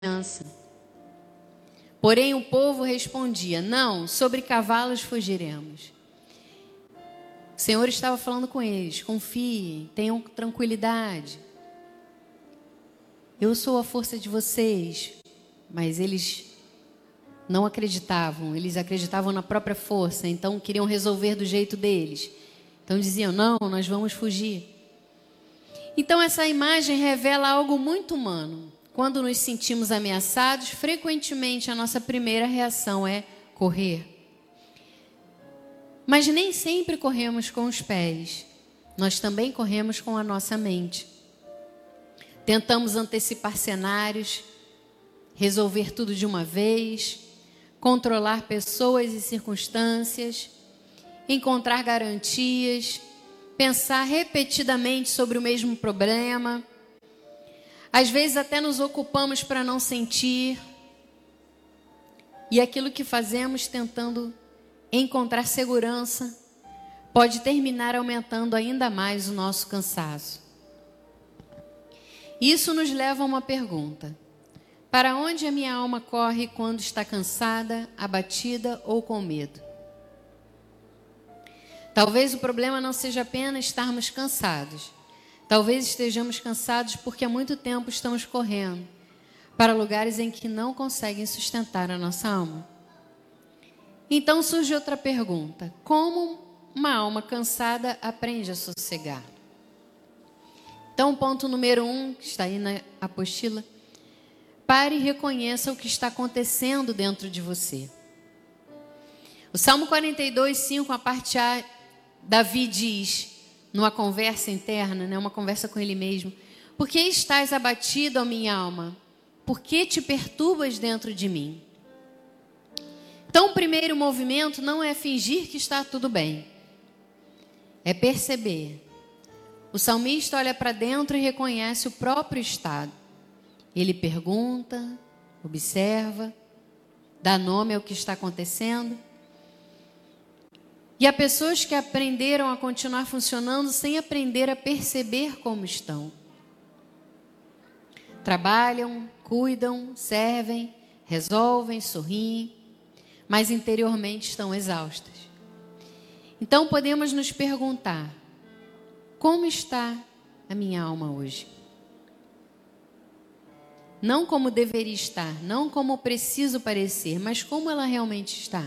segurança. Porém o povo respondia: não, sobre cavalos fugiremos. O Senhor estava falando com eles: confiem, tenham tranquilidade. Eu sou a força de vocês. Mas eles não acreditavam, eles acreditavam na própria força, então queriam resolver do jeito deles. Então diziam: não, nós vamos fugir. Então essa imagem revela algo muito humano. Quando nos sentimos ameaçados, frequentemente a nossa primeira reação é correr. Mas nem sempre corremos com os pés. Nós também corremos com a nossa mente. Tentamos antecipar cenários, resolver tudo de uma vez, controlar pessoas e circunstâncias, encontrar garantias, pensar repetidamente sobre o mesmo problema. Às vezes até nos ocupamos para não sentir. E aquilo que fazemos tentando encontrar segurança pode terminar aumentando ainda mais o nosso cansaço. Isso nos leva a uma pergunta: para onde a minha alma corre quando está cansada, abatida ou com medo? Talvez o problema não seja apenas estarmos cansados. Talvez estejamos cansados porque há muito tempo estamos correndo para lugares em que não conseguem sustentar a nossa alma. Então surge outra pergunta: como uma alma cansada aprende a sossegar? Então, ponto número 1, que está aí na apostila: pare e reconheça o que está acontecendo dentro de você. O Salmo 42:5, a parte A, Davi diz, numa conversa interna, uma conversa com ele mesmo: por que estás abatido, ó minha alma? Por que te perturbas dentro de mim? Então, o primeiro movimento não é fingir que está tudo bem. É perceber. O salmista olha para dentro e reconhece o próprio estado. Ele pergunta, observa, dá nome ao que está acontecendo. E há pessoas que aprenderam a continuar funcionando sem aprender a perceber como estão. Trabalham, cuidam, servem, resolvem, sorriem, mas interiormente estão exaustas. Então podemos nos perguntar: como está a minha alma hoje? Não como deveria estar, não como preciso parecer, mas como ela realmente está.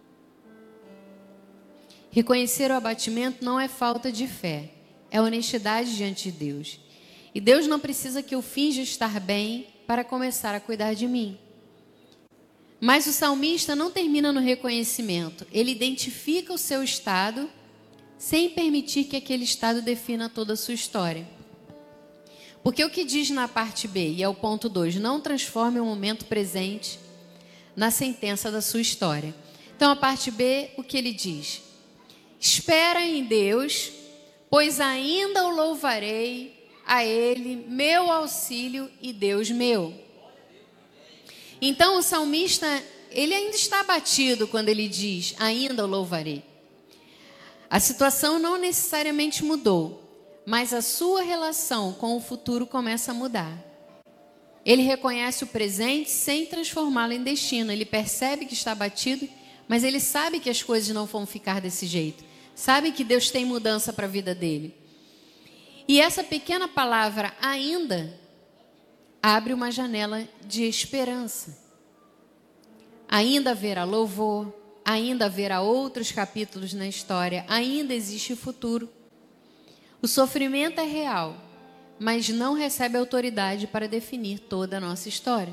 Reconhecer o abatimento não é falta de fé, é honestidade diante de Deus. E Deus não precisa que eu finja estar bem para começar a cuidar de mim. Mas o salmista não termina no reconhecimento. Ele identifica o seu estado sem permitir que aquele estado defina toda a sua história. Porque o que diz na parte B, e é o ponto 2, não transforme o momento presente na sentença da sua história. Então a parte B, o que ele diz? Espera em Deus, pois ainda o louvarei, a Ele, meu auxílio e Deus meu. Então o salmista, ele ainda está abatido quando ele diz, ainda o louvarei. A situação não necessariamente mudou, mas a sua relação com o futuro começa a mudar. Ele reconhece o presente sem transformá-lo em destino. Ele percebe que está abatido, mas ele sabe que as coisas não vão ficar desse jeito. Sabe que Deus tem mudança para a vida dele. E essa pequena palavra ainda abre uma janela de esperança. Ainda haverá louvor, ainda haverá outros capítulos na história, ainda existe o futuro. O sofrimento é real, mas não recebe autoridade para definir toda a nossa história.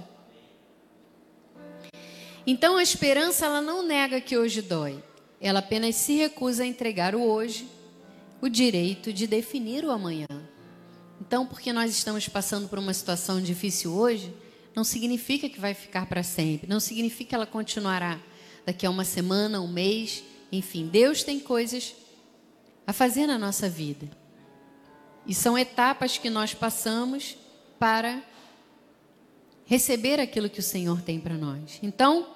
Então a esperança, ela não nega que hoje dói. Ela apenas se recusa a entregar o hoje, o direito de definir o amanhã. Então, porque nós estamos passando por uma situação difícil hoje, não significa que vai ficar para sempre. Não significa que ela continuará daqui a uma semana, um mês. Enfim, Deus tem coisas a fazer na nossa vida. E são etapas que nós passamos para receber aquilo que o Senhor tem para nós. Então,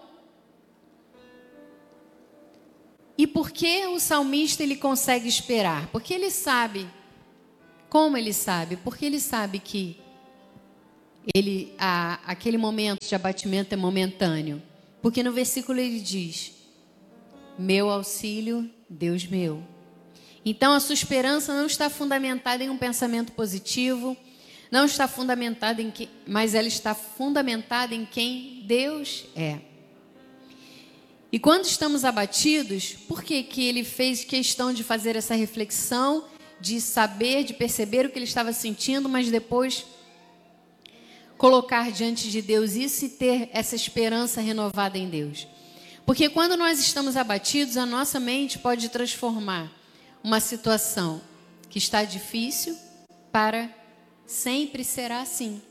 e por que o salmista ele consegue esperar? Porque ele sabe. Como ele sabe? Porque ele sabe que aquele momento de abatimento é momentâneo. Porque no versículo ele diz: meu auxílio, Deus meu. Então a sua esperança não está fundamentada em um pensamento positivo, não está fundamentada mas ela está fundamentada em quem Deus é. E quando estamos abatidos, por que ele fez questão de fazer essa reflexão, de saber, de perceber o que ele estava sentindo, mas depois colocar diante de Deus isso e ter essa esperança renovada em Deus? Porque quando nós estamos abatidos, a nossa mente pode transformar uma situação que está difícil para sempre será assim.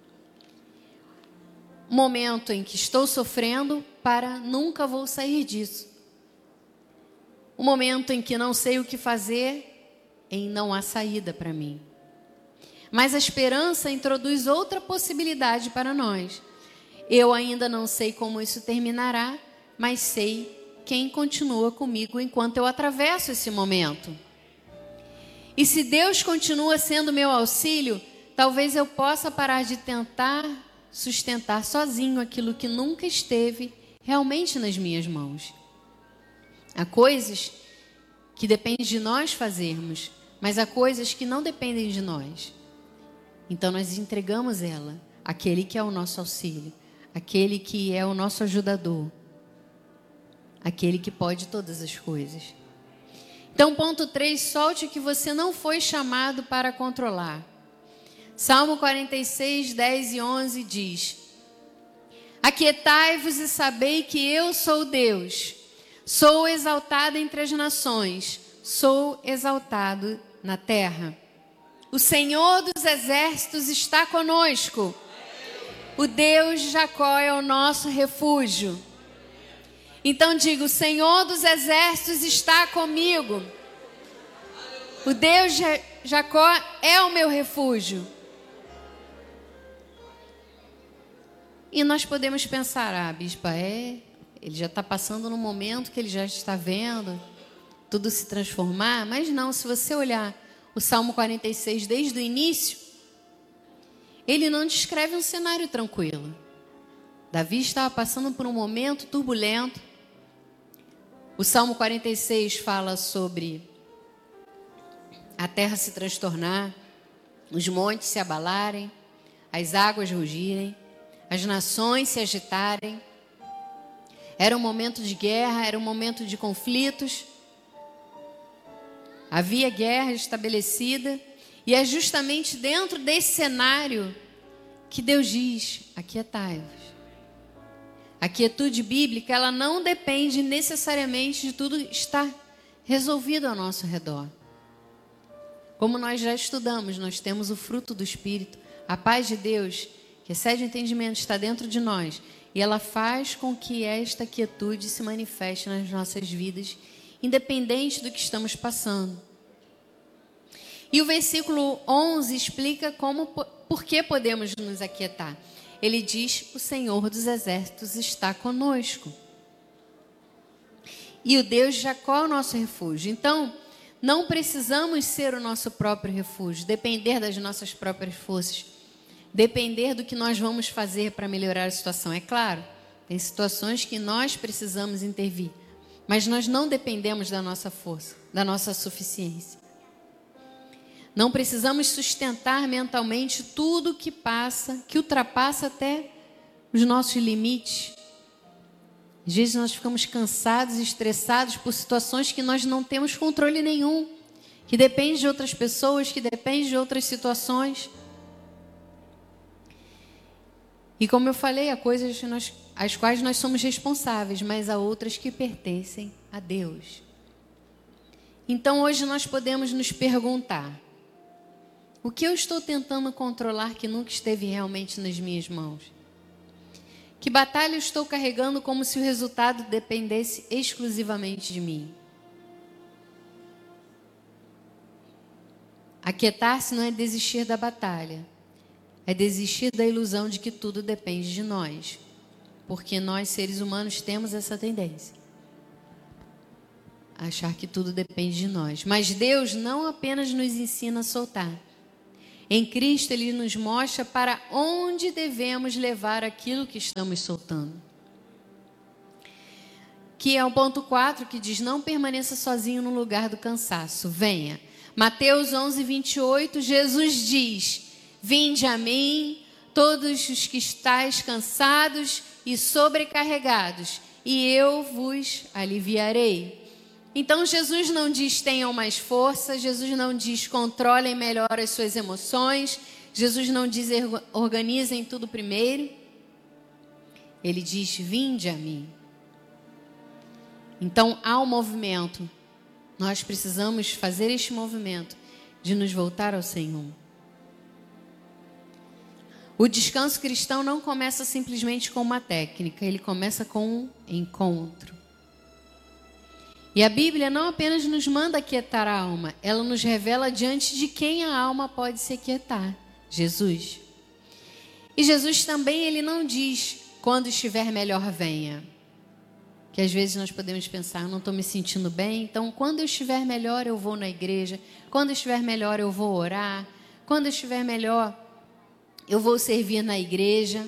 Momento em que estou sofrendo para nunca vou sair disso. O momento em que não sei o que fazer, em não há saída para mim. Mas a esperança introduz outra possibilidade para nós. Eu ainda não sei como isso terminará, mas sei quem continua comigo enquanto eu atravesso esse momento. E se Deus continua sendo meu auxílio, talvez eu possa parar de tentar sustentar sozinho aquilo que nunca esteve realmente nas minhas mãos. Há coisas que dependem de nós fazermos, mas há coisas que não dependem de nós. Então nós entregamos ela, aquele que é o nosso auxílio, aquele que é o nosso ajudador, aquele que pode todas as coisas. Então, ponto 3, solte o que você não foi chamado para controlar. Salmo 46, 10 e 11 diz: aquietai-vos e sabei que eu sou Deus. Sou exaltado entre as nações, sou exaltado na terra. O Senhor dos exércitos está conosco. O Deus de Jacó é o nosso refúgio. Então diga: o Senhor dos exércitos está comigo. O Deus de Jacó é o meu refúgio. E nós podemos pensar: bispa, ele já está passando num momento que ele já está vendo tudo se transformar. Mas não, se você olhar o Salmo 46 desde o início, ele não descreve um cenário tranquilo. Davi estava passando por um momento turbulento. O Salmo 46 fala sobre a terra se transtornar, os montes se abalarem, as águas rugirem, as nações se agitarem. Era um momento de guerra, era um momento de conflitos. Havia guerra estabelecida. E é justamente dentro desse cenário que Deus diz: aquietai-vos. A quietude bíblica, ela não depende necessariamente de tudo estar resolvido ao nosso redor. Como nós já estudamos, nós temos o fruto do Espírito, a paz de Deus, que excede o entendimento, está dentro de nós. E ela faz com que esta quietude se manifeste nas nossas vidas, independente do que estamos passando. E o versículo 11 explica por que podemos nos aquietar. Ele diz: o Senhor dos exércitos está conosco. E o Deus de Jacó é o nosso refúgio. Então, não precisamos ser o nosso próprio refúgio, depender das nossas próprias forças, depender do que nós vamos fazer para melhorar a situação. É claro, tem situações que nós precisamos intervir, mas nós não dependemos da nossa força, da nossa suficiência. Não precisamos sustentar mentalmente tudo que passa, que ultrapassa até os nossos limites. Às vezes nós ficamos cansados e estressados por situações que nós não temos controle nenhum, que dependem de outras pessoas, que dependem de outras situações. E como eu falei, há coisas às quais nós somos responsáveis, mas há outras que pertencem a Deus. Então hoje nós podemos nos perguntar: o que eu estou tentando controlar que nunca esteve realmente nas minhas mãos? Que batalha eu estou carregando como se o resultado dependesse exclusivamente de mim? Aquietar-se não é desistir da batalha, é desistir da ilusão de que tudo depende de nós. Porque nós, seres humanos, temos essa tendência a achar que tudo depende de nós. Mas Deus não apenas nos ensina a soltar. Em Cristo, Ele nos mostra para onde devemos levar aquilo que estamos soltando. Que é o ponto 4, que diz: não permaneça sozinho no lugar do cansaço, venha. Mateus 11:28, Jesus diz: vinde a mim, todos os que estáis cansados e sobrecarregados, e eu vos aliviarei. Então Jesus não diz tenham mais força, Jesus não diz controlem melhor as suas emoções, Jesus não diz organizem tudo primeiro. Ele diz vinde a mim. Então há um movimento, nós precisamos fazer este movimento de nos voltar ao Senhor. O descanso cristão não começa simplesmente com uma técnica, ele começa com um encontro. E a Bíblia não apenas nos manda aquietar a alma, ela nos revela diante de quem a alma pode se aquietar: Jesus. E Jesus também, ele não diz, quando estiver melhor, venha. Que às vezes nós podemos pensar, não estou me sentindo bem, então quando eu estiver melhor eu vou na igreja, quando eu estiver melhor eu vou orar, quando eu estiver melhor eu vou servir na igreja.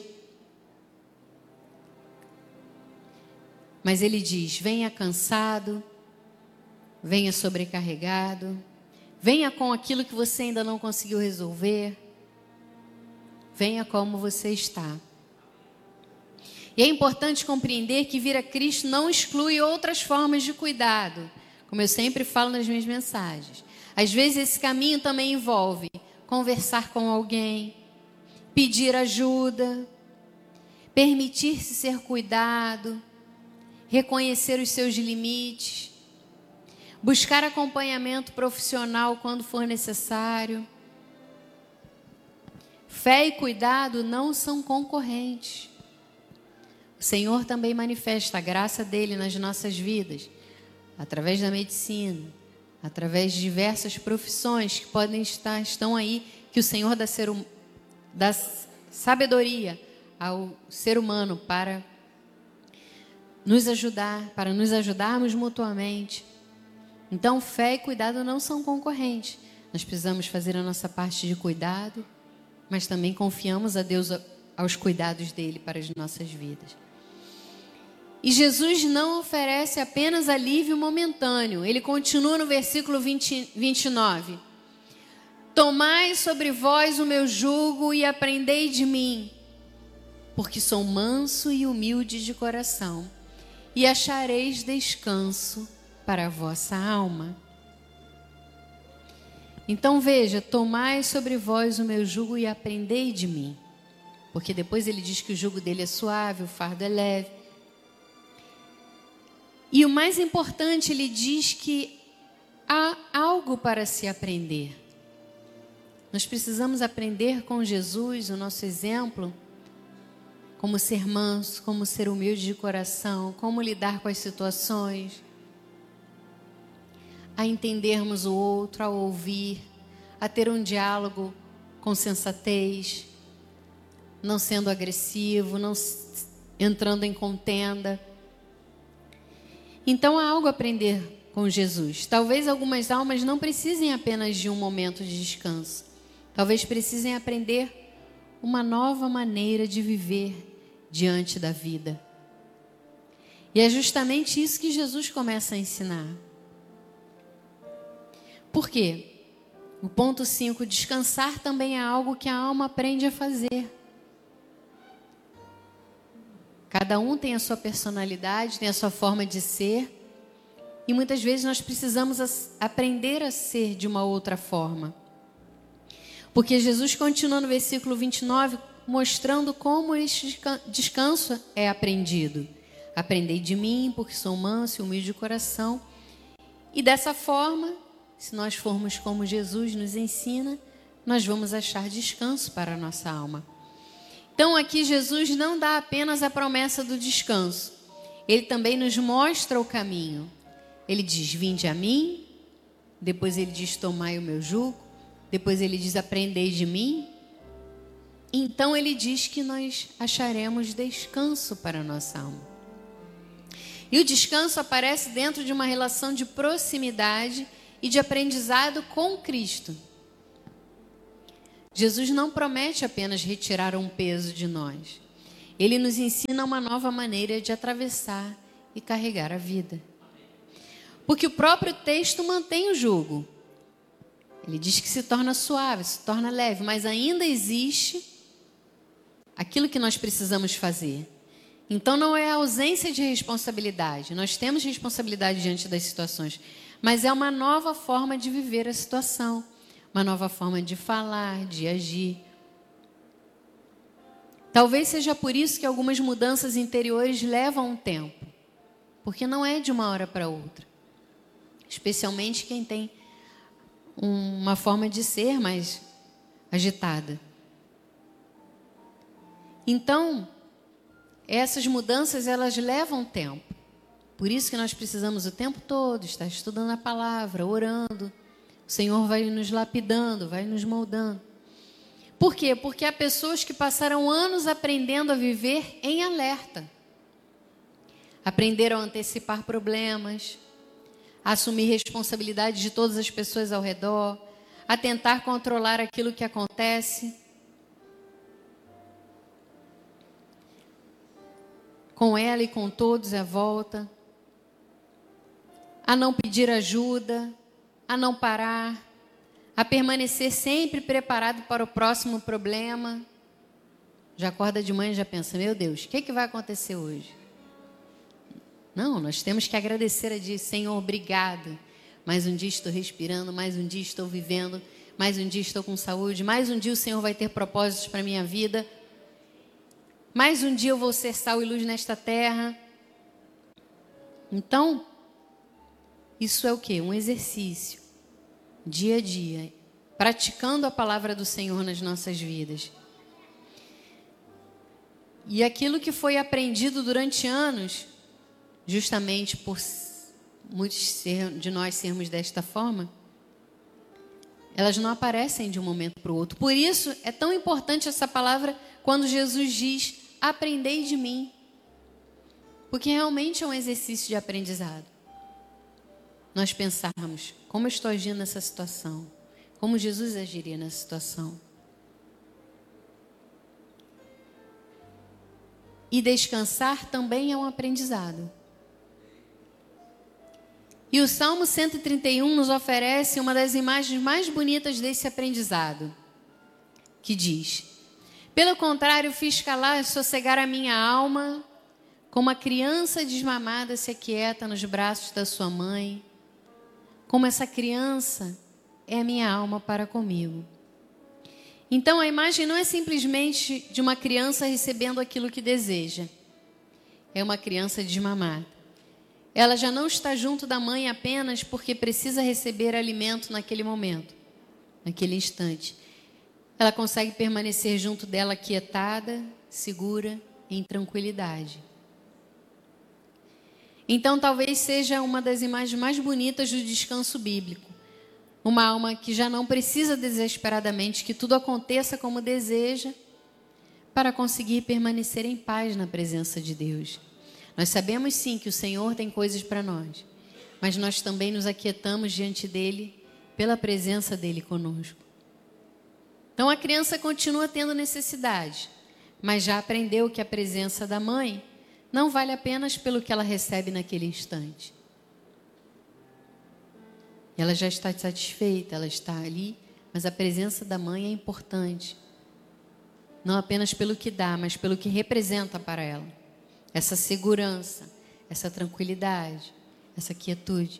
Mas ele diz, venha cansado, venha sobrecarregado, venha com aquilo que você ainda não conseguiu resolver, venha como você está. E é importante compreender que vir a Cristo não exclui outras formas de cuidado, como eu sempre falo nas minhas mensagens. Às vezes esse caminho também envolve conversar com alguém, pedir ajuda, permitir-se ser cuidado, reconhecer os seus limites, buscar acompanhamento profissional quando for necessário. Fé e cuidado não são concorrentes. O Senhor também manifesta a graça dele nas nossas vidas, através da medicina, através de diversas profissões que estão aí, que o Senhor dá sabedoria ao ser humano para nos ajudar, para nos ajudarmos mutuamente. Então, fé e cuidado não são concorrentes. Nós precisamos fazer a nossa parte de cuidado, mas também confiamos a Deus aos cuidados dele para as nossas vidas. E Jesus não oferece apenas alívio momentâneo. Ele continua no versículo 29. Tomai sobre vós o meu jugo e aprendei de mim, porque sou manso e humilde de coração, e achareis descanso para a vossa alma. Então veja, tomai sobre vós o meu jugo e aprendei de mim. Porque depois ele diz que o jugo dele é suave, o fardo é leve. E o mais importante, ele diz que há algo para se aprender. Nós precisamos aprender com Jesus, o nosso exemplo, como ser manso, como ser humilde de coração, como lidar com as situações, a entendermos o outro, a ouvir, a ter um diálogo com sensatez, não sendo agressivo, não entrando em contenda. Então há algo a aprender com Jesus. Talvez algumas almas não precisem apenas de um momento de descanso. Talvez precisem aprender uma nova maneira de viver diante da vida. E é justamente isso que Jesus começa a ensinar. Por quê? O ponto 5, descansar também é algo que a alma aprende a fazer. Cada um tem a sua personalidade, tem a sua forma de ser. E muitas vezes nós precisamos aprender a ser de uma outra forma. Porque Jesus continua no versículo 29, mostrando como este descanso é aprendido. Aprendei de mim, porque sou manso e humilde de coração. E dessa forma, se nós formos como Jesus nos ensina, nós vamos achar descanso para a nossa alma. Então aqui Jesus não dá apenas a promessa do descanso. Ele também nos mostra o caminho. Ele diz, vinde a mim. Depois ele diz, tomai o meu jugo. Depois ele diz, aprendei de mim. Então ele diz que nós acharemos descanso para a nossa alma. E o descanso aparece dentro de uma relação de proximidade e de aprendizado com Cristo. Jesus não promete apenas retirar um peso de nós. Ele nos ensina uma nova maneira de atravessar e carregar a vida. Porque o próprio texto mantém o jugo. Ele diz que se torna suave, se torna leve, mas ainda existe aquilo que nós precisamos fazer. Então não é a ausência de responsabilidade. Nós temos responsabilidade diante das situações, mas é uma nova forma de viver a situação, uma nova forma de falar, de agir. Talvez seja por isso que algumas mudanças interiores levam um tempo, porque não é de uma hora para outra. Especialmente quem tem uma forma de ser mais agitada. Então, essas mudanças, elas levam tempo. Por isso que nós precisamos o tempo todo estar estudando a palavra, orando. O Senhor vai nos lapidando, vai nos moldando. Por quê? Porque há pessoas que passaram anos aprendendo a viver em alerta. Aprenderam a antecipar problemas, a assumir responsabilidade de todas as pessoas ao redor, a tentar controlar aquilo que acontece. Com ela e com todos à volta. A não pedir ajuda, a não parar, a permanecer sempre preparado para o próximo problema. Já acorda de manhã e já pensa, meu Deus, o que vai acontecer hoje? Não, nós temos que agradecer a Deus, Senhor, obrigado. Mais um dia estou respirando, mais um dia estou vivendo, mais um dia estou com saúde, mais um dia o Senhor vai ter propósitos para a minha vida. Mais um dia eu vou ser sal e luz nesta terra. Então, isso é o quê? Um exercício, dia a dia, praticando a palavra do Senhor nas nossas vidas. E aquilo que foi aprendido durante anos, justamente por muitos de nós sermos desta forma, elas não aparecem de um momento para o outro. Por isso, é tão importante essa palavra quando Jesus diz, aprendei de mim. Porque realmente é um exercício de aprendizado. Nós pensarmos, como eu estou agindo nessa situação? Como Jesus agiria nessa situação? E descansar também é um aprendizado. E o Salmo 131 nos oferece uma das imagens mais bonitas desse aprendizado, que diz, pelo contrário, fiz calar e sossegar a minha alma, como a criança desmamada se aquieta nos braços da sua mãe, como essa criança é a minha alma para comigo. Então a imagem não é simplesmente de uma criança recebendo aquilo que deseja, é uma criança desmamada. Ela já não está junto da mãe apenas porque precisa receber alimento naquele momento, naquele instante. Ela consegue permanecer junto dela quietada, segura, em tranquilidade. Então talvez seja uma das imagens mais bonitas do descanso bíblico. Uma alma que já não precisa desesperadamente que tudo aconteça como deseja para conseguir permanecer em paz na presença de Deus. Nós sabemos sim que o Senhor tem coisas para nós, mas nós também nos aquietamos diante dEle, pela presença dEle conosco. Então a criança continua tendo necessidade, mas já aprendeu que a presença da mãe não vale apenas pelo que ela recebe naquele instante. Ela já está satisfeita, ela está ali, mas a presença da mãe é importante. Não apenas pelo que dá, mas pelo que representa para ela. Essa segurança, essa tranquilidade, essa quietude.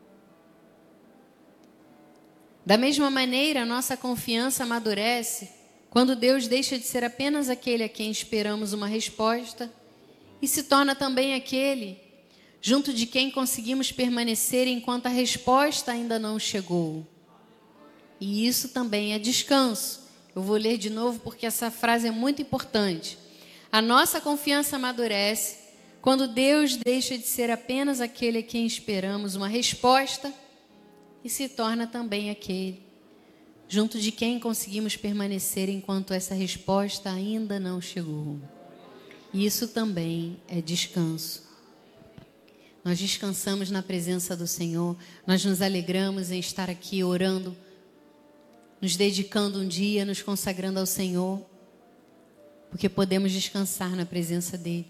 Da mesma maneira, a nossa confiança amadurece quando Deus deixa de ser apenas aquele a quem esperamos uma resposta e se torna também aquele junto de quem conseguimos permanecer enquanto a resposta ainda não chegou. E isso também é descanso. Eu vou ler de novo porque essa frase é muito importante. A nossa confiança amadurece quando Deus deixa de ser apenas aquele a quem esperamos uma resposta e se torna também aquele junto de quem conseguimos permanecer enquanto essa resposta ainda não chegou. E isso também é descanso. Nós descansamos na presença do Senhor, nós nos alegramos em estar aqui orando nos dedicando um dia, nos consagrando ao Senhor, porque podemos descansar na presença dEle.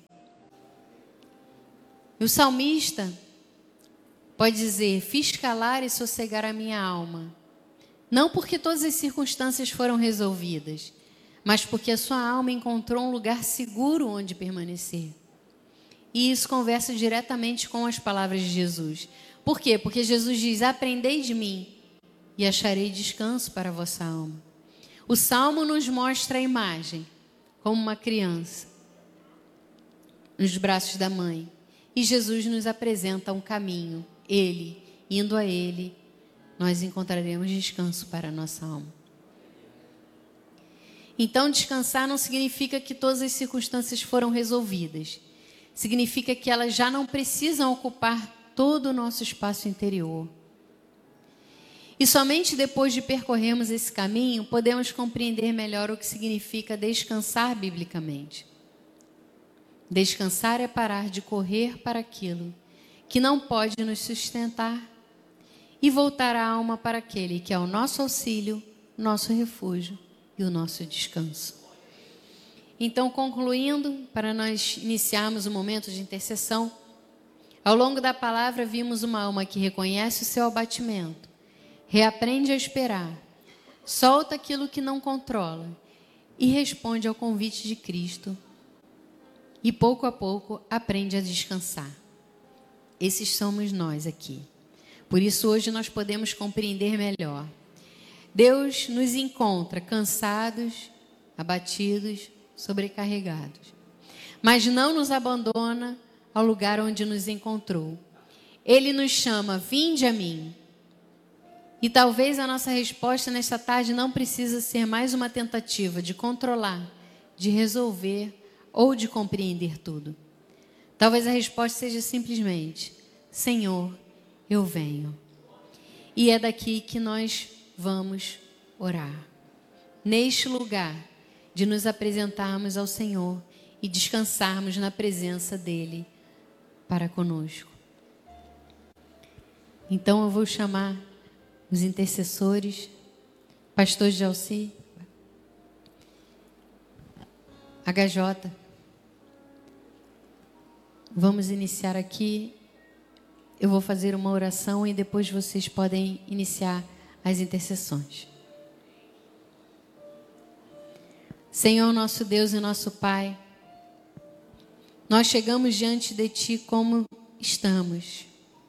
E o salmista pode dizer: fiz calar e sossegar a minha alma, não porque todas as circunstâncias foram resolvidas, mas porque a sua alma encontrou um lugar seguro onde permanecer. E isso conversa diretamente com as palavras de Jesus. Por quê? Porque Jesus diz: aprendei de mim e acharei descanso para a vossa alma. O Salmo nos mostra a imagem como uma criança nos braços da mãe. E Jesus nos apresenta um caminho. Ele, indo a Ele, nós encontraremos descanso para a nossa alma. Então, descansar não significa que todas as circunstâncias foram resolvidas. Significa que elas já não precisam ocupar todo o nosso espaço interior. E somente depois de percorrermos esse caminho, podemos compreender melhor o que significa descansar biblicamente. Descansar é parar de correr para aquilo que não pode nos sustentar e voltar a alma para aquele que é o nosso auxílio, nosso refúgio e o nosso descanso. Então, concluindo, para nós iniciarmos o momento de intercessão, ao longo da palavra vimos uma alma que reconhece o seu abatimento, reaprende a esperar, solta aquilo que não controla e responde ao convite de Cristo e pouco a pouco aprende a descansar. Esses somos nós aqui. Por isso hoje nós podemos compreender melhor. Deus nos encontra cansados, abatidos, sobrecarregados, mas não nos abandona ao lugar onde nos encontrou. Ele nos chama: vinde a mim. E talvez a nossa resposta nesta tarde não precisa ser mais uma tentativa de controlar, de resolver ou de compreender tudo. Talvez a resposta seja simplesmente: Senhor, eu venho. E é daqui que nós vamos orar. Neste lugar de nos apresentarmos ao Senhor e descansarmos na presença dEle para conosco. Então eu vou chamar os intercessores, pastor Jalci, HJ. Vamos iniciar aqui. Eu vou fazer uma oração e depois vocês podem iniciar as intercessões. Senhor, nosso Deus e nosso Pai, nós chegamos diante de Ti como estamos.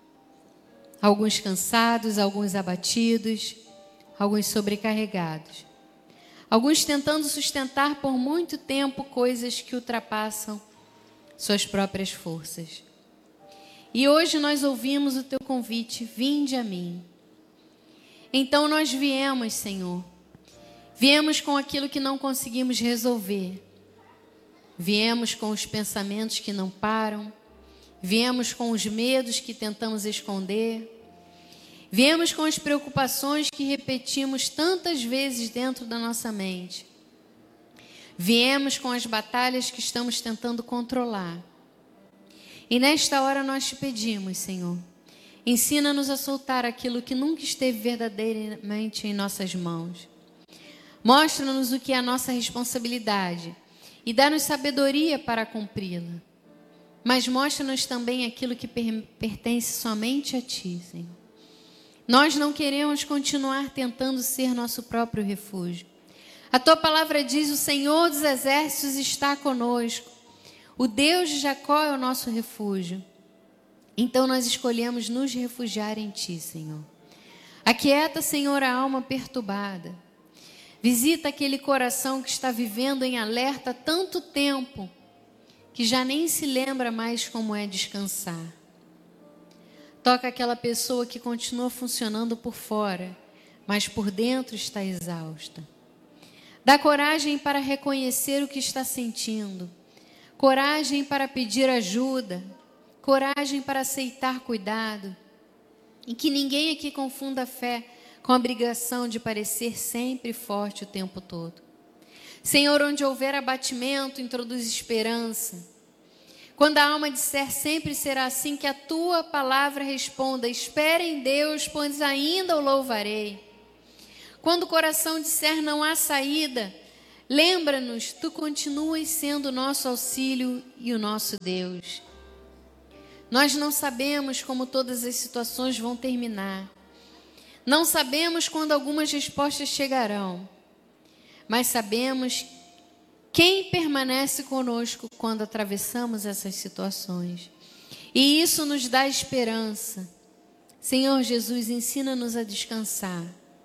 Alguns cansados, alguns abatidos, alguns sobrecarregados. Alguns tentando sustentar por muito tempo coisas que ultrapassam suas próprias forças. E hoje nós ouvimos o Teu convite: vinde a mim. Então nós viemos, Senhor. Viemos com aquilo que não conseguimos resolver. Viemos com os pensamentos que não param. Viemos com os medos que tentamos esconder. Viemos com as preocupações que repetimos tantas vezes dentro da nossa mente. Viemos com as batalhas que estamos tentando controlar. E nesta hora nós te pedimos, Senhor, ensina-nos a soltar aquilo que nunca esteve verdadeiramente em nossas mãos. Mostra-nos o que é a nossa responsabilidade e dá-nos sabedoria para cumpri-la. Mas mostra-nos também aquilo que pertence somente a Ti, Senhor. Nós não queremos continuar tentando ser nosso próprio refúgio. A Tua palavra diz: o Senhor dos exércitos está conosco. O Deus de Jacó é o nosso refúgio. Então nós escolhemos nos refugiar em Ti, Senhor. Aquieta, Senhor, a alma perturbada. Visita aquele coração que está vivendo em alerta há tanto tempo que já nem se lembra mais como é descansar. Toca aquela pessoa que continua funcionando por fora, mas por dentro está exausta. Dá coragem para reconhecer o que está sentindo, coragem para pedir ajuda, coragem para aceitar cuidado, e que ninguém aqui confunda a fé com a obrigação de parecer sempre forte o tempo todo. Senhor, onde houver abatimento, introduz esperança. Quando a alma disser sempre será assim, que a Tua palavra responda: espere em Deus, pois ainda o louvarei. Quando o coração disser não há saída, lembra-nos, tu continuas sendo o nosso auxílio e o nosso Deus. Nós não sabemos como todas as situações vão terminar. Não sabemos quando algumas respostas chegarão. Mas sabemos quem permanece conosco quando atravessamos essas situações. E isso nos dá esperança. Senhor Jesus, ensina-nos a descansar.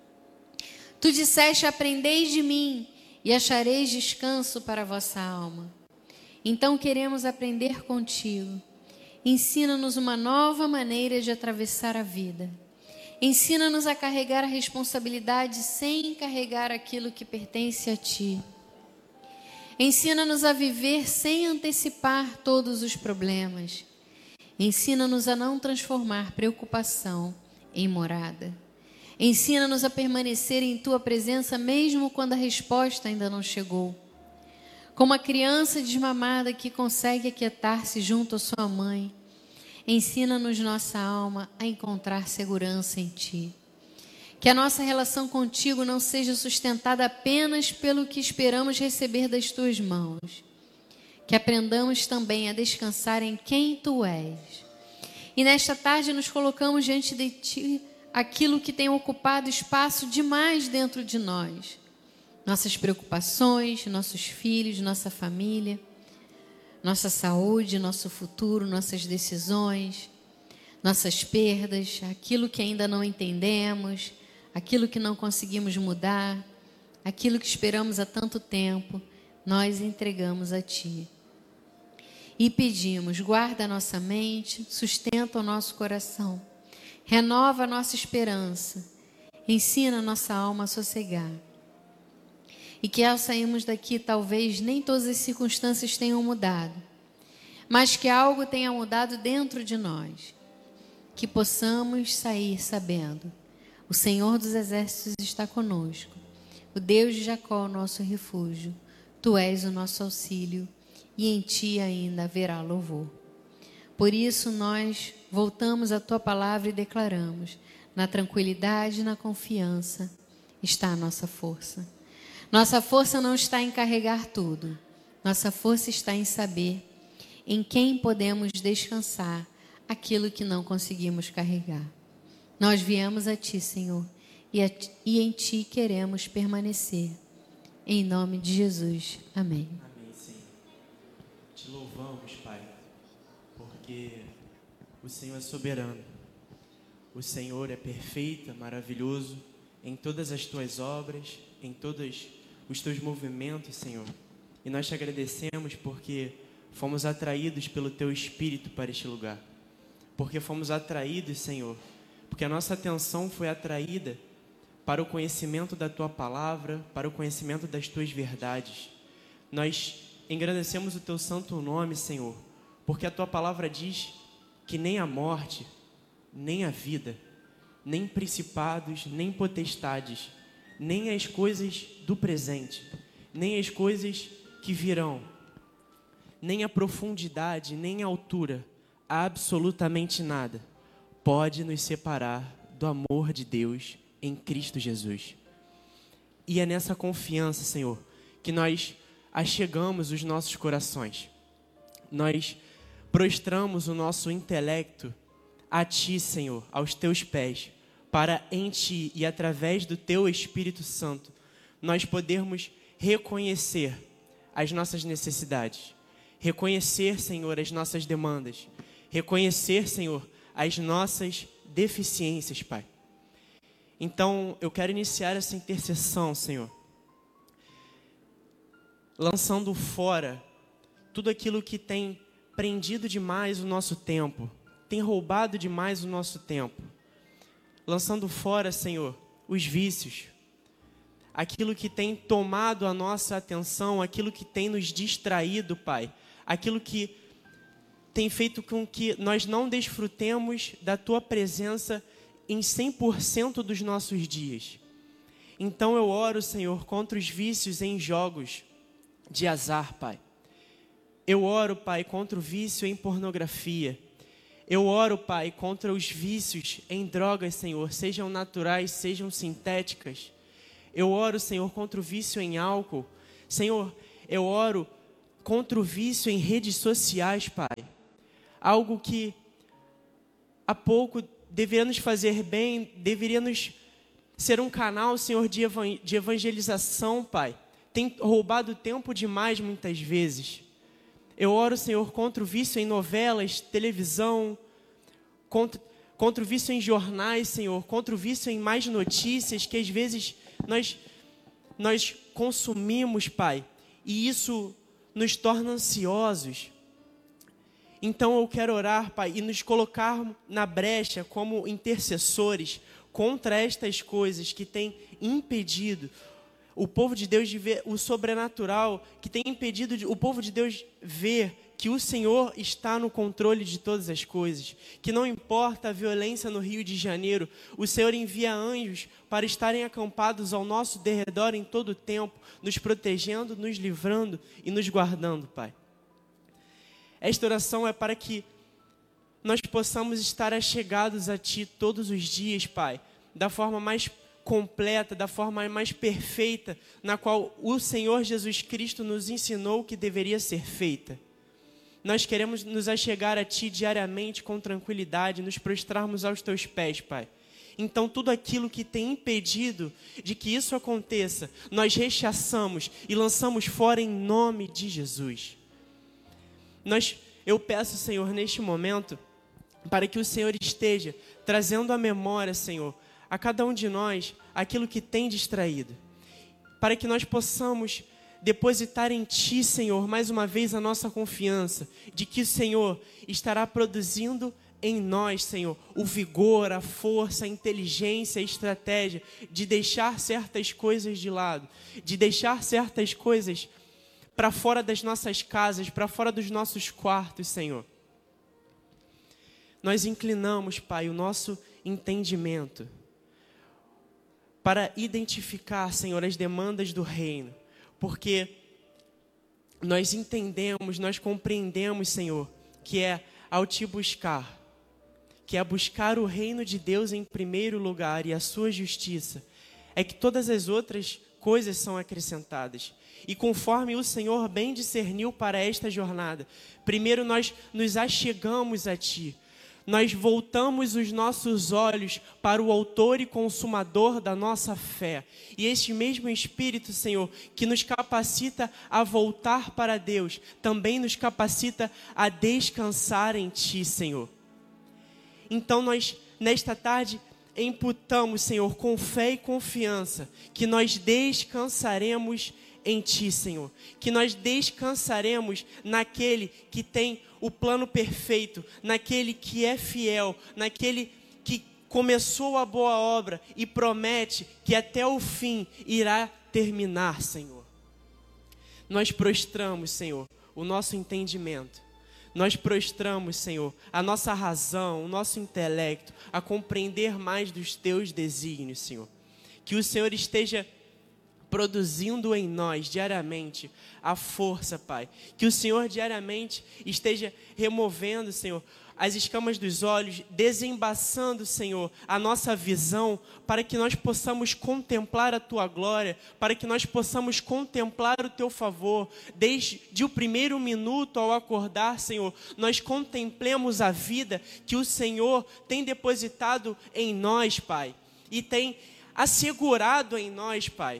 Tu disseste: aprendeis de mim e achareis descanso para a vossa alma. Então queremos aprender contigo. Ensina-nos uma nova maneira de atravessar a vida. Ensina-nos a carregar a responsabilidade sem carregar aquilo que pertence a ti. Ensina-nos a viver sem antecipar todos os problemas. Ensina-nos a não transformar preocupação em morada. Ensina-nos a permanecer em tua presença mesmo quando a resposta ainda não chegou. Como a criança desmamada que consegue aquietar-se junto à sua mãe, ensina-nos nossa alma a encontrar segurança em ti. Que a nossa relação contigo não seja sustentada apenas pelo que esperamos receber das tuas mãos. Que aprendamos também a descansar em quem tu és. E nesta tarde nos colocamos diante de ti aquilo que tem ocupado espaço demais dentro de nós. Nossas preocupações, nossos filhos, nossa família, nossa saúde, nosso futuro, nossas decisões, nossas perdas, aquilo que ainda não entendemos, aquilo que não conseguimos mudar, aquilo que esperamos há tanto tempo, nós entregamos a ti. E pedimos, guarda a nossa mente, sustenta o nosso coração, renova a nossa esperança, ensina a nossa alma a sossegar. E que ao sairmos daqui, talvez nem todas as circunstâncias tenham mudado, mas que algo tenha mudado dentro de nós. Que possamos sair sabendo: o Senhor dos Exércitos está conosco. O Deus de Jacó, nosso refúgio. Tu és o nosso auxílio e em ti ainda haverá louvor. Por isso nós voltamos à tua palavra e declaramos: na tranquilidade e na confiança está a nossa força. Nossa força não está em carregar tudo. Nossa força está em saber em quem podemos descansar aquilo que não conseguimos carregar. Nós viemos a ti, Senhor, e em ti queremos permanecer. Em nome de Jesus. Amém. Amém, Senhor. Te louvamos, Pai, porque o Senhor é soberano. O Senhor é perfeito, é maravilhoso em todas as tuas obras, em todos os teus movimentos, Senhor. E nós te agradecemos porque fomos atraídos pelo teu Espírito para este lugar. Porque fomos atraídos, Senhor, porque a nossa atenção foi atraída para o conhecimento da tua palavra, para o conhecimento das tuas verdades. Nós engrandecemos o teu santo nome, Senhor, porque a tua palavra diz que nem a morte, nem a vida, nem principados, nem potestades, nem as coisas do presente, nem as coisas que virão, nem a profundidade, nem a altura, absolutamente nada pode nos separar do amor de Deus em Cristo Jesus. E é nessa confiança, Senhor, que nós achegamos os nossos corações. Nós prostramos o nosso intelecto a Ti, Senhor, aos Teus pés, para em Ti e através do Teu Espírito Santo, nós podermos reconhecer as nossas necessidades, reconhecer, Senhor, as nossas demandas, reconhecer, Senhor, as nossas deficiências, Pai. Então, eu quero iniciar essa intercessão, Senhor, lançando fora tudo aquilo que tem prendido demais o nosso tempo, tem roubado demais o nosso tempo. Lançando fora, Senhor, os vícios, aquilo que tem tomado a nossa atenção, aquilo que tem nos distraído, Pai, aquilo que tem feito com que nós não desfrutemos da Tua presença em 100% dos nossos dias. Então eu oro, Senhor, contra os vícios em jogos de azar, Pai. Eu oro, Pai, contra o vício em pornografia. Eu oro, Pai, contra os vícios em drogas, Senhor, sejam naturais, sejam sintéticas. Eu oro, Senhor, contra o vício em álcool. Senhor, eu oro contra o vício em redes sociais, Pai. Algo que há pouco deveria nos fazer bem, deveria nos ser um canal, Senhor, de evangelização, Pai. Tem roubado tempo demais muitas vezes. Eu oro, Senhor, contra o vício em novelas, televisão, contra o vício em jornais, Senhor, contra o vício em mais notícias que às vezes nós consumimos, Pai, e isso nos torna ansiosos. Então eu quero orar, Pai, e nos colocar na brecha como intercessores contra estas coisas que têm impedido o povo de Deus de ver o sobrenatural, que tem impedido o povo de Deus ver que o Senhor está no controle de todas as coisas, que não importa a violência no Rio de Janeiro, o Senhor envia anjos para estarem acampados ao nosso derredor em todo o tempo, nos protegendo, nos livrando e nos guardando, Pai. Esta oração é para que nós possamos estar achegados a Ti todos os dias, Pai, da forma mais completa, da forma mais perfeita, na qual o Senhor Jesus Cristo nos ensinou que deveria ser feita. Nós queremos nos achegar a Ti diariamente com tranquilidade, nos prostrarmos aos Teus pés, Pai. Então, tudo aquilo que tem impedido de que isso aconteça, nós rechaçamos e lançamos fora em nome de Jesus. Eu peço, Senhor, neste momento, para que o Senhor esteja trazendo à memória, Senhor, a cada um de nós, aquilo que tem distraído. Para que nós possamos depositar em Ti, Senhor, mais uma vez a nossa confiança, de que o Senhor estará produzindo em nós, Senhor, o vigor, a força, a inteligência, a estratégia de deixar certas coisas de lado, de deixar certas coisas para fora das nossas casas, para fora dos nossos quartos, Senhor. Nós inclinamos, Pai, o nosso entendimento para identificar, Senhor, as demandas do reino, porque nós entendemos, nós compreendemos, Senhor, que é ao Te buscar, que é buscar o reino de Deus em primeiro lugar e a sua justiça, é que todas as outras coisas são acrescentadas. E conforme o Senhor bem discerniu para esta jornada, primeiro nós nos achegamos a Ti, nós voltamos os nossos olhos para o autor e consumador da nossa fé. E este mesmo Espírito, Senhor, que nos capacita a voltar para Deus, também nos capacita a descansar em Ti, Senhor. Então nós, nesta tarde, imputamos, Senhor, com fé e confiança, que nós descansaremos em Ti, Senhor. Que nós descansaremos naquele que tem o plano perfeito, naquele que é fiel, naquele que começou a boa obra e promete que até o fim irá terminar, Senhor. Nós prostramos, Senhor, o nosso entendimento. Nós prostramos, Senhor, a nossa razão, o nosso intelecto, a compreender mais dos Teus desígnios, Senhor. Que o Senhor esteja produzindo em nós diariamente a força, Pai. Que o Senhor diariamente esteja removendo, Senhor, as escamas dos olhos, desembaçando, Senhor, a nossa visão, para que nós possamos contemplar a Tua glória, para que nós possamos contemplar o Teu favor. Desde o primeiro minuto ao acordar, Senhor, nós contemplemos a vida que o Senhor tem depositado em nós, Pai, e tem assegurado em nós, Pai.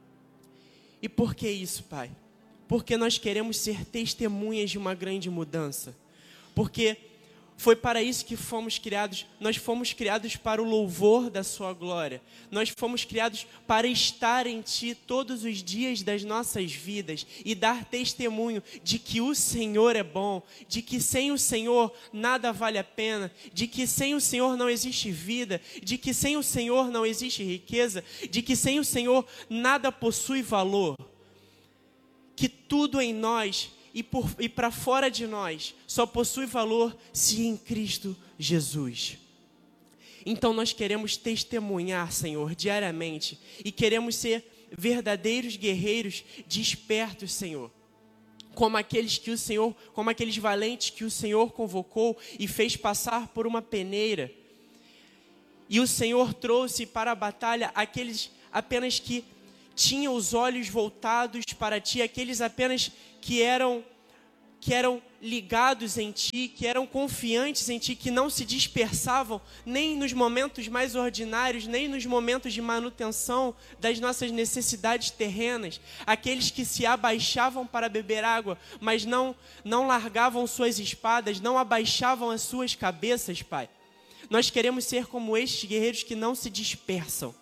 E por que isso, Pai? Porque nós queremos ser testemunhas de uma grande mudança. Porque foi para isso que fomos criados. Nós fomos criados para o louvor da Sua glória. Nós fomos criados para estar em Ti todos os dias das nossas vidas e dar testemunho de que o Senhor é bom, de que sem o Senhor nada vale a pena, de que sem o Senhor não existe vida, de que sem o Senhor não existe riqueza, de que sem o Senhor nada possui valor. Que tudo em nós e para fora de nós só possui valor se em Cristo Jesus. Então nós queremos testemunhar, Senhor, diariamente, e queremos ser verdadeiros guerreiros despertos, Senhor, como aqueles valentes que o Senhor convocou e fez passar por uma peneira. E o Senhor trouxe para a batalha aqueles apenas que tinham os olhos voltados para Ti, aqueles apenas que eram ligados em Ti, que eram confiantes em Ti, que não se dispersavam nem nos momentos mais ordinários, nem nos momentos de manutenção das nossas necessidades terrenas, aqueles que se abaixavam para beber água, mas não largavam suas espadas, não abaixavam as suas cabeças, Pai. Nós queremos ser como estes guerreiros que não se dispersam,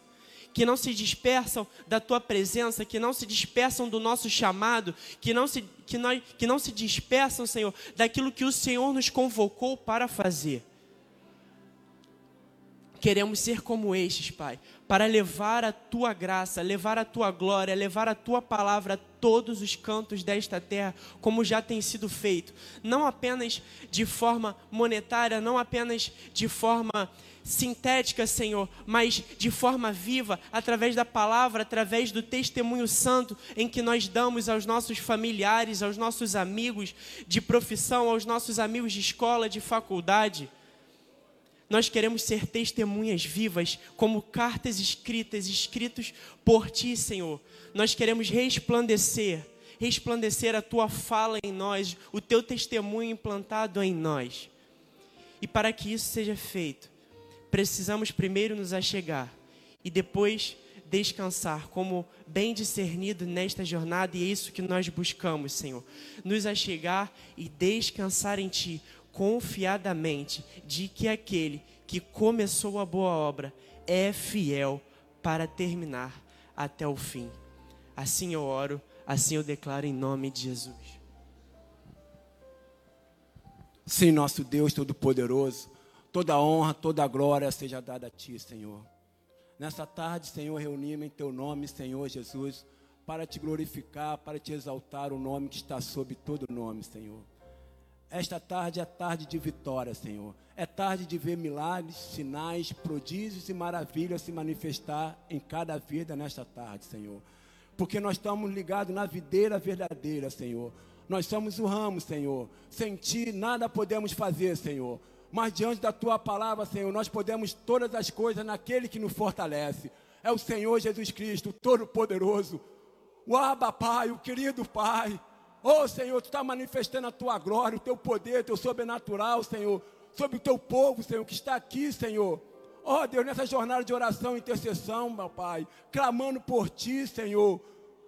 da Tua presença, que não se dispersam do nosso chamado, que não se dispersam, Senhor, daquilo que o Senhor nos convocou para fazer. Queremos ser como estes, Pai, para levar a Tua graça, levar a Tua glória, levar a Tua palavra a todos os cantos desta terra, como já tem sido feito. Não apenas de forma monetária, não apenas de forma sintética, Senhor, mas de forma viva, através da palavra, através do testemunho santo em que nós damos aos nossos familiares, aos nossos amigos de profissão, aos nossos amigos de escola, de faculdade. Nós queremos ser testemunhas vivas, como cartas escritas por Ti, Senhor. Nós queremos resplandecer a Tua fala em nós, o Teu testemunho implantado em nós. E para que isso seja feito, precisamos primeiro nos achegar e depois descansar, como bem discernido nesta jornada, e é isso que nós buscamos, Senhor. Nos achegar e descansar em Ti, confiadamente, de que aquele que começou a boa obra é fiel para terminar até o fim. Assim eu oro, assim eu declaro em nome de Jesus. Sim, nosso Deus Todo-Poderoso, toda honra, toda glória seja dada a Ti, Senhor. Nessa tarde, Senhor, reunimos em Teu nome, Senhor Jesus, para Te glorificar, para Te exaltar o nome que está sobre todo nome, Senhor. Esta tarde é tarde de vitória, Senhor. É tarde de ver milagres, sinais, prodígios e maravilhas se manifestar em cada vida nesta tarde, Senhor. Porque nós estamos ligados na videira verdadeira, Senhor. Nós somos o ramo, Senhor. Sem Ti nada podemos fazer, Senhor. Mas diante da Tua palavra, Senhor, nós podemos todas as coisas naquele que nos fortalece. É o Senhor Jesus Cristo, o Todo-Poderoso, o Abba Pai, o querido Pai. Oh, Senhor, Tu está manifestando a Tua glória, o Teu poder, o Teu sobrenatural, Senhor, sobre o Teu povo, Senhor, que está aqui, Senhor. Oh, Deus, nessa jornada de oração e intercessão, meu Pai, clamando por Ti, Senhor.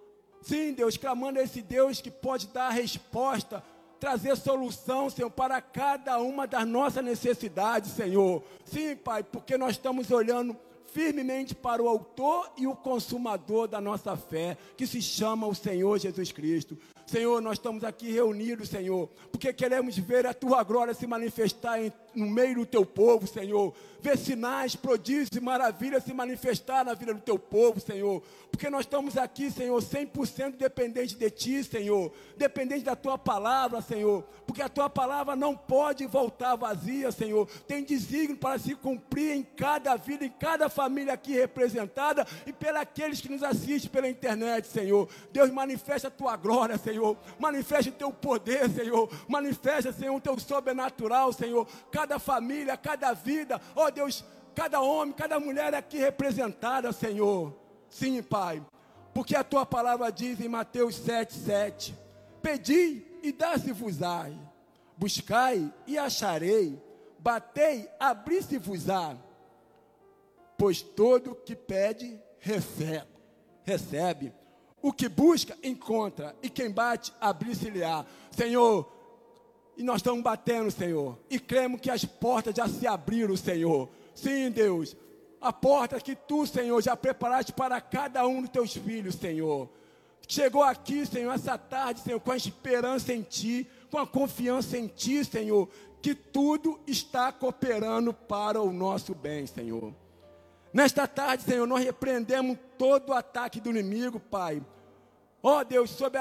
Sim, Deus, clamando a esse Deus que pode dar a resposta, trazer solução, Senhor, para cada uma das nossas necessidades, Senhor. Sim, Pai, porque nós estamos olhando firmemente para o autor e o consumador da nossa fé, que se chama o Senhor Jesus Cristo. Senhor, nós estamos aqui reunidos, Senhor, porque queremos ver a Tua glória se manifestar no meio do Teu povo, Senhor. Ver sinais, prodígios e maravilhas se manifestar na vida do Teu povo, Senhor. Porque nós estamos aqui, Senhor, 100% dependente de Ti, Senhor. Dependente da Tua palavra, Senhor. Porque a Tua palavra não pode voltar vazia, Senhor. Tem desígnio para se cumprir em cada vida, em cada família aqui representada e pelos que nos assistem pela internet, Senhor. Deus, manifesta a Tua glória, Senhor. Manifesta o Teu poder, Senhor. Manifesta, Senhor, o Teu sobrenatural, Senhor. Cada família, cada vida, ó Deus, cada homem, cada mulher aqui representada, Senhor. Sim, Pai, porque a Tua palavra diz em Mateus 7:7: pedi e dá-se-vos-á, buscai e acharei, batei, abri-se-vos-á, pois todo que pede, recebe. O que busca, encontra, e quem bate, abrir-se-lhe-á. Senhor, e nós estamos batendo, Senhor, e cremos que as portas já se abriram, Senhor. Sim, Deus, a porta que Tu, Senhor, já preparaste para cada um dos Teus filhos, Senhor. Chegou aqui, Senhor, essa tarde, Senhor, com a esperança em Ti, com a confiança em Ti, Senhor, que tudo está cooperando para o nosso bem, Senhor. Nesta tarde, Senhor, nós repreendemos todo o ataque do inimigo, Pai. Ó Deus, sobre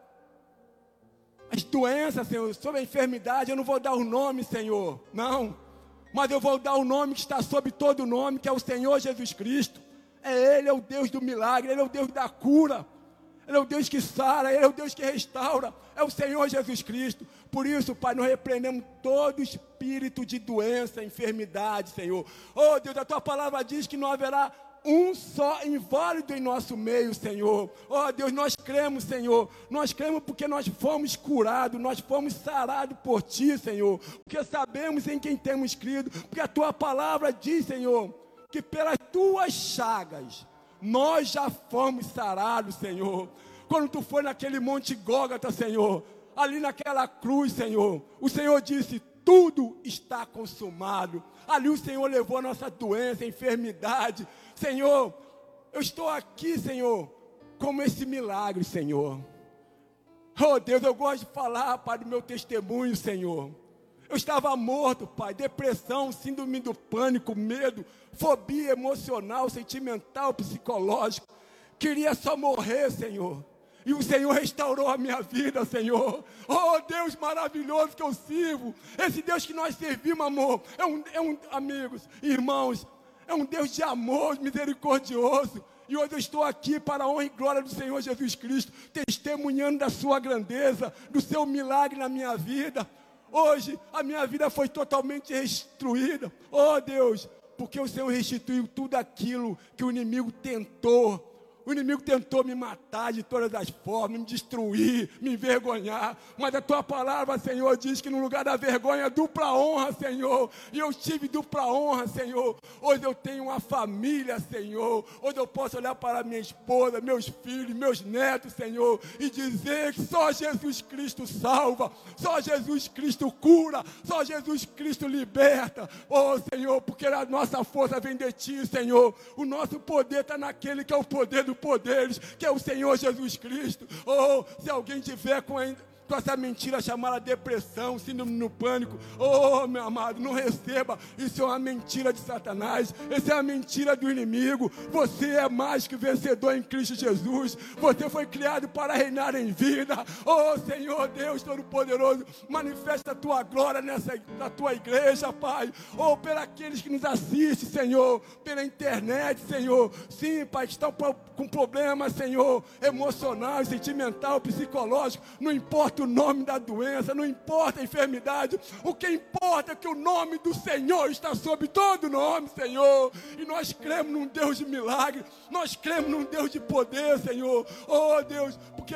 as doenças, Senhor, sobre a enfermidade, eu não vou dar o nome, Senhor, não. Mas eu vou dar o nome que está sobre todo nome, que é o Senhor Jesus Cristo. Ele é o Deus do milagre, Ele é o Deus da cura. Ele é o Deus que sara, Ele é o Deus que restaura. É o Senhor Jesus Cristo. Por isso, Pai, nós repreendemos todo espírito de doença, enfermidade, Senhor. Oh Deus, a Tua palavra diz que não haverá um só inválido em nosso meio, Senhor. Ó Deus, nós cremos, Senhor. Nós cremos porque nós fomos curados, nós fomos sarados por Ti, Senhor. Porque sabemos em quem temos crido. Porque a Tua palavra diz, Senhor, que pelas Tuas chagas nós já fomos sarados, Senhor. Quando Tu foi naquele monte Gólgota, Senhor, ali naquela cruz, Senhor, o Senhor disse: tudo está consumado. Ali o Senhor levou a nossa doença, a enfermidade. Senhor, eu estou aqui, Senhor, como esse milagre, Senhor. Oh Deus, eu gosto de falar, Pai, do meu testemunho, Senhor. Eu estava morto, Pai, depressão, síndrome do pânico, medo, fobia emocional, sentimental, psicológica. Queria só morrer, Senhor. E o Senhor restaurou a minha vida, Senhor. Oh, Deus maravilhoso que eu sirvo. Esse Deus que nós servimos, amor, amigos, irmãos, é um Deus de amor, misericordioso. E hoje eu estou aqui para a honra e glória do Senhor Jesus Cristo, testemunhando da sua grandeza, do seu milagre na minha vida. Hoje a minha vida foi totalmente restituída. Oh, Deus, porque o Senhor restituiu tudo aquilo que o inimigo tentou. O inimigo tentou me matar de todas as formas, me destruir, me envergonhar. Mas a Tua palavra, Senhor, diz que no lugar da vergonha, dupla honra, Senhor. E eu tive dupla honra, Senhor. Hoje eu tenho uma família, Senhor. Hoje eu posso olhar para minha esposa, meus filhos, meus netos, Senhor, e dizer que só Jesus Cristo salva, só Jesus Cristo cura, só Jesus Cristo liberta. Oh, Senhor, porque a nossa força vem de Ti, Senhor. O nosso poder está naquele que é o poder do poderes, que é o Senhor Jesus Cristo. Oh, se alguém tiver com essa mentira chamada depressão, síndrome do pânico, oh, meu amado, não receba. Isso é uma mentira de Satanás, isso é uma mentira do inimigo. Você é mais que vencedor em Cristo Jesus. Você foi criado para reinar em vida. Oh, Senhor Deus Todo-Poderoso, manifesta a Tua glória na Tua igreja, Pai. Oh, pelos aqueles que nos assistem, Senhor, pela internet, Senhor. Sim, Pai, que estão com problemas, Senhor, emocional, sentimental, psicológico. Não importa o nome da doença, não importa a enfermidade, o que importa é que o nome do Senhor está sobre todo nome, Senhor. E nós cremos num Deus de milagre, nós cremos num Deus de poder, Senhor. Oh, Deus, porque